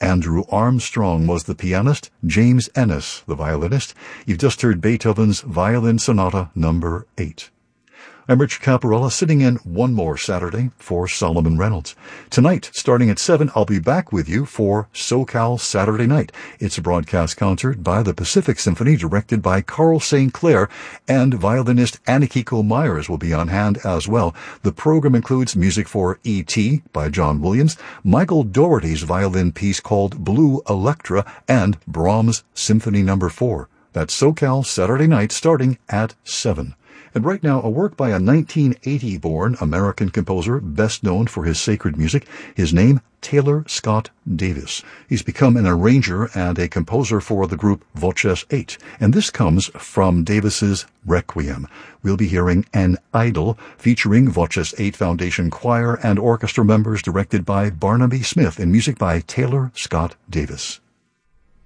Andrew Armstrong was the pianist, James Ennis the violinist. You've just heard Beethoven's Violin Sonata No. 8. I'm Rich Caparella, sitting in one more Saturday for Solomon Reynolds. Tonight, starting at 7, I'll be back with you for SoCal Saturday Night. It's a broadcast concert by the Pacific Symphony, directed by Carl St. Clair, and violinist Anakiko Myers will be on hand as well. The program includes music for E.T. by John Williams, Michael Dougherty's violin piece called Blue Electra, and Brahms' Symphony No. 4. That's SoCal Saturday Night, starting at 7. And right now, a work by a 1980-born American composer, best known for his sacred music. His name, Taylor Scott Davis. He's become an arranger and a composer for the group Voces 8, and this comes from Davis's Requiem. We'll be hearing An Idol, featuring Voces 8 Foundation Choir and orchestra members, directed by Barnaby Smith, and music by Taylor Scott Davis.